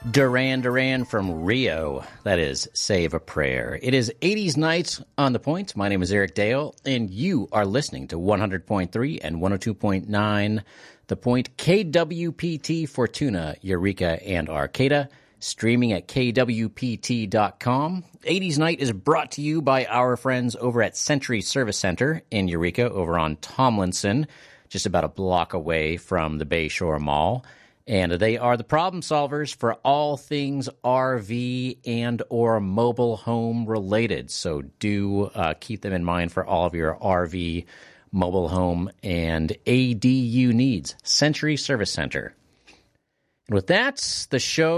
Duran Duran from Rio. That is Save a Prayer. It is 80s Nights on the Point. My name is Eric Dale, and you are listening to 100.3 and 102.9 The Point, KWPT Fortuna, Eureka, and Arcata, streaming at kwpt.com. 80s Night is brought to you by our friends over at Century Service Center in Eureka, over on Tomlinson, just about a block away from the Bayshore Mall. And they are the problem solvers for all things RV and or mobile home related. So do keep them in mind for all of your RV, mobile home, and ADU needs. Century Service Center. And with that, the show